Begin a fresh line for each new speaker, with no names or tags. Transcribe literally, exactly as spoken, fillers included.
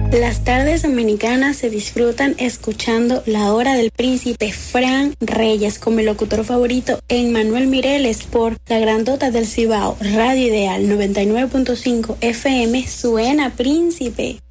Las tardes dominicanas se disfrutan escuchando La Hora del Príncipe Fran Reyes como el locutor favorito Emmanuel Mireles por La Grandota del Cibao, Radio Ideal noventa y nueve punto cinco F M. Suena Príncipe.